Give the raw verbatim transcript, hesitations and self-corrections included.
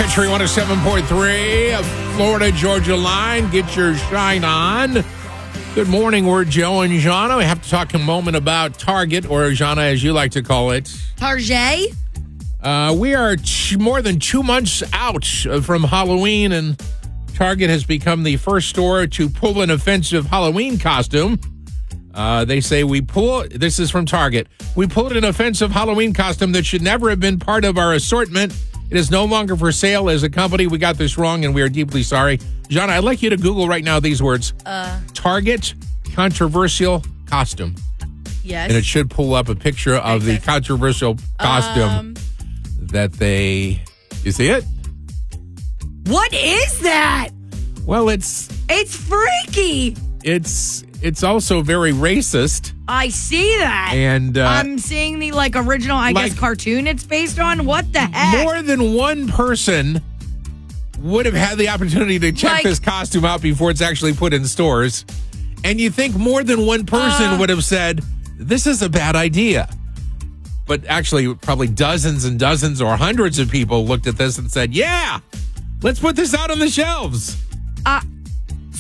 Country one oh seven point three, Florida Georgia line. Get your shine on. Good morning. We're Joe and Jana. We have to talk a moment about Target, or Jana, as you like to call it. Target? Uh, we are t- more than two months out from Halloween, and Target has become the first store to pull an offensive Halloween costume. Uh, they say we pull, this is from Target, we pulled an offensive Halloween costume that should never have been part of our assortment. It is no longer for sale. As a company, we got this wrong, and we are deeply sorry. John, I'd like you to Google right now these words. Uh, Target controversial costume. yes. And it should pull up a picture of the controversial costume Um, that they... You see it? What is that? Well, it's It's freaky. it's it's also very racist. I see that. And uh, I'm seeing the like original, I like- guess, cartoon it's based on. What the heck? more than one person would have had the opportunity to check Like- this costume out before it's actually put in stores. And you think more than one person Uh, would have said, this is a bad idea. But actually, probably dozens and dozens or hundreds of people looked at this and said, yeah, let's put this out on the shelves. Uh,